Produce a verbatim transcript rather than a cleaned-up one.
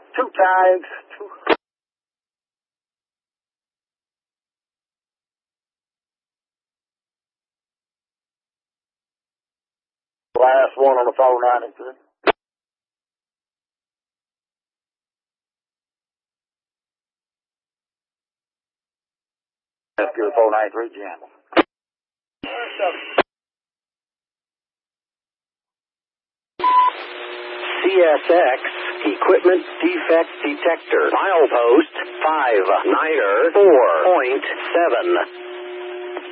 Two tags. Two. Last one on the four ninety-three. Rescue four ninety-three, Jam. C S X Equipment Defect Detector. Milepost five niner four point seven.